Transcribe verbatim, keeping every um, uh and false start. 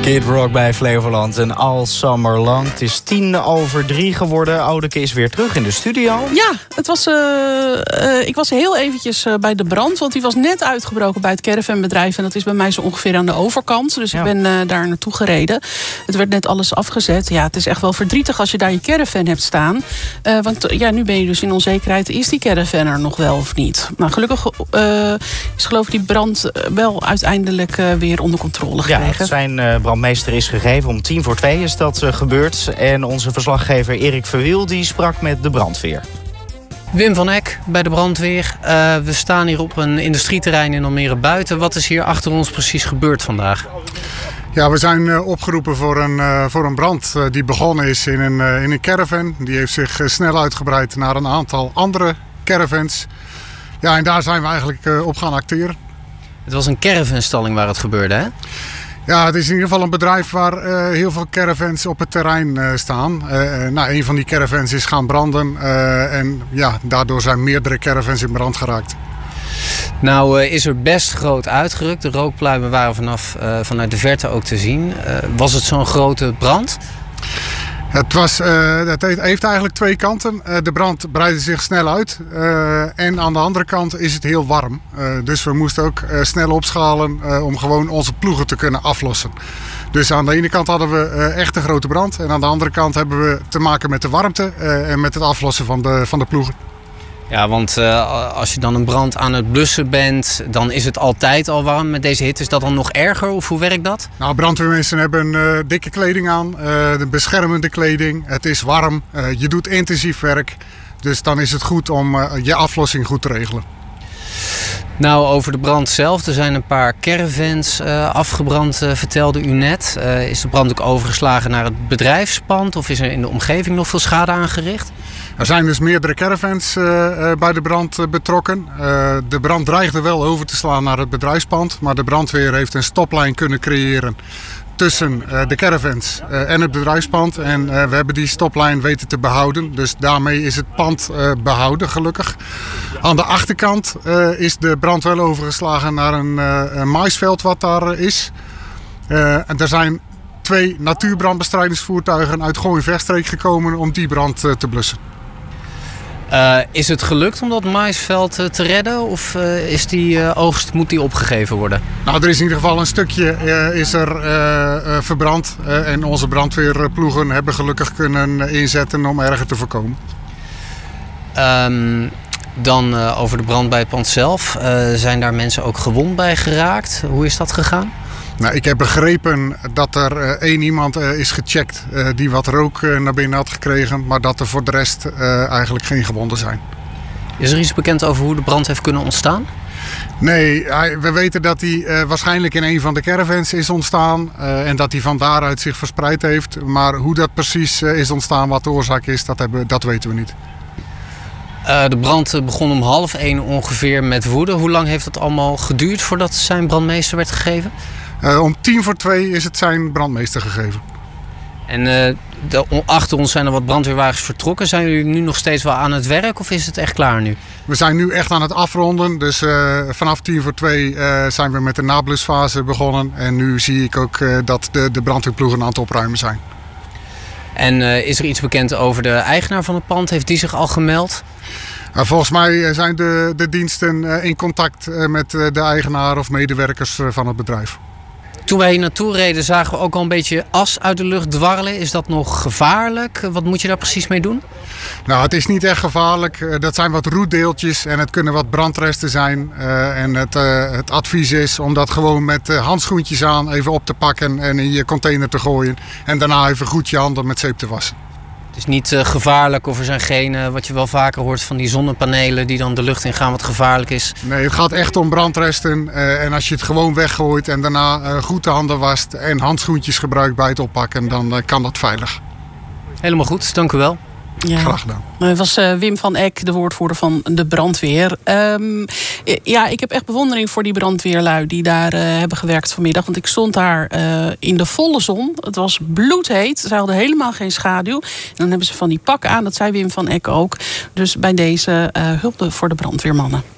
Kid Rock bij Flevoland en All Summer Long. Het is tien over drie geworden. Oudeke is weer terug in de studio. Ja, het was, uh, uh, ik was heel eventjes uh, bij de brand. Want die was net uitgebroken bij het caravanbedrijf. En dat is bij mij zo ongeveer aan de overkant. Dus ja. ik ben uh, daar naartoe gereden. Het werd net alles afgezet. Ja, het is echt wel verdrietig als je daar je caravan hebt staan. Uh, want uh, ja, nu ben je dus in onzekerheid. Is die caravan er nog wel of niet? Nou, gelukkig uh, is geloof ik die brand wel uiteindelijk uh, weer onder controle gekregen. Ja, het zijn uh, brandmeester is gegeven. Om tien voor twee is dat uh, gebeurd. En onze verslaggever Erik Verwiel die sprak met de brandweer. Wim van Eck bij de brandweer. Uh, we staan hier op een industrieterrein in Almere Buiten. Wat is hier achter ons precies gebeurd vandaag? Ja, we zijn uh, opgeroepen voor een, uh, voor een brand uh, die begonnen is in een, uh, in een caravan. Die heeft zich uh, snel uitgebreid naar een aantal andere caravans. Ja, en daar zijn we eigenlijk uh, op gaan acteren. Het was een caravanstalling waar het gebeurde, hè? Ja, het is in ieder geval een bedrijf waar uh, heel veel caravans op het terrein uh, staan. Uh, nou, een van die caravans is gaan branden uh, en ja, daardoor zijn meerdere caravans in brand geraakt. Nou uh, is er best groot uitgerukt. De rookpluimen waren vanaf, uh, vanuit de verte ook te zien. Uh, was het zo'n grote brand? Het, was, uh, het heeft eigenlijk twee kanten. Uh, de brand breidde zich snel uit. Uh, en aan de andere kant is het heel warm. Uh, dus we moesten ook uh, snel opschalen uh, om gewoon onze ploegen te kunnen aflossen. Dus aan de ene kant hadden we uh, echt een grote brand. En aan de andere kant hebben we te maken met de warmte uh, en met het aflossen van de, van de ploegen. Ja, want uh, als je dan een brand aan het blussen bent, dan is het altijd al warm. Met deze hitte is dat dan nog erger? Of hoe werkt dat? Nou, brandweermensen hebben uh, dikke kleding aan, uh, de beschermende kleding. Het is warm, uh, je doet intensief werk. Dus dan is het goed om uh, je aflossing goed te regelen. Nou, over de brand zelf. Er zijn een paar caravans uh, afgebrand, uh, vertelde u net. Uh, is de brand ook overgeslagen naar het bedrijfspand? Of is er in de omgeving nog veel schade aangericht? Er zijn dus meerdere caravans uh, bij de brand uh, betrokken. Uh, de brand dreigde wel over te slaan naar het bedrijfspand. Maar de brandweer heeft een stoplijn kunnen creëren tussen uh, de caravans uh, en het bedrijfspand. En uh, we hebben die stoplijn weten te behouden. Dus daarmee is het pand uh, behouden, gelukkig. Aan de achterkant uh, is de brand wel overgeslagen naar een, uh, een maisveld wat daar uh, is. Uh, en er zijn twee natuurbrandbestrijdingsvoertuigen uit Gooi-Vechtstreek gekomen om die brand uh, te blussen. Uh, is het gelukt om dat maisveld uh, te redden of uh, is die uh, oogst, moet die opgegeven worden? Nou, er is in ieder geval een stukje uh, is er, uh, uh, verbrand uh, en onze brandweerploegen hebben gelukkig kunnen inzetten om erger te voorkomen. Um, dan uh, over de brand bij het pand zelf. Uh, zijn daar mensen ook gewond bij geraakt? Hoe is dat gegaan? Nou, ik heb begrepen dat er uh, één iemand uh, is gecheckt uh, die wat rook uh, naar binnen had gekregen. Maar dat er voor de rest uh, eigenlijk geen gewonden zijn. Is er iets bekend over hoe de brand heeft kunnen ontstaan? Nee, hij, we weten dat hij uh, waarschijnlijk in een van de caravans is ontstaan. Uh, en dat hij van daaruit zich verspreid heeft. Maar hoe dat precies uh, is ontstaan, wat de oorzaak is, dat, hebben, dat weten we niet. Uh, de brand begon om half één ongeveer met woede. Hoe lang heeft het allemaal geduurd voordat zijn brandmeester werd gegeven? Uh, om tien voor twee is het zijn brandmeester gegeven. En uh, de, achter ons zijn er wat brandweerwagens vertrokken. Zijn jullie nu nog steeds wel aan het werk of is het echt klaar nu? We zijn nu echt aan het afronden. Dus uh, vanaf tien voor twee uh, zijn we met de nablusfase begonnen. En nu zie ik ook uh, dat de, de brandweerploegen aan het opruimen zijn. En uh, is er iets bekend over de eigenaar van het pand? Heeft die zich al gemeld? Uh, volgens mij zijn de, de diensten uh, in contact uh, met uh, de eigenaar of medewerkers uh, van het bedrijf. Toen wij hier naartoe reden zagen we ook al een beetje as uit de lucht dwarrelen. Is dat nog gevaarlijk? Wat moet je daar precies mee doen? Nou, het is niet echt gevaarlijk. Dat zijn wat roetdeeltjes en het kunnen wat brandresten zijn. Uh, en het, uh, het advies is om dat gewoon met uh, handschoentjes aan even op te pakken en in je container te gooien. En daarna even goed je handen met zeep te wassen. Het is niet uh, gevaarlijk of er zijn geen, uh, wat je wel vaker hoort van die zonnepanelen die dan de lucht in gaan wat gevaarlijk is. Nee, het gaat echt om brandresten. Uh, en als je het gewoon weggooit en daarna uh, goed de handen wast en handschoentjes gebruikt bij het oppakken, dan uh, kan dat veilig. Helemaal goed, dank u wel. Ja. Graag gedaan. Dat was uh, Wim van Eck, de woordvoerder van de brandweer. Um, ja, ik heb echt bewondering voor die brandweerlui die daar uh, hebben gewerkt vanmiddag. Want ik stond daar uh, in de volle zon. Het was bloedheet. Ze hadden helemaal geen schaduw. En dan hebben ze van die pakken aan. Dat zei Wim van Eck ook. Dus bij deze uh, hulp voor de brandweermannen.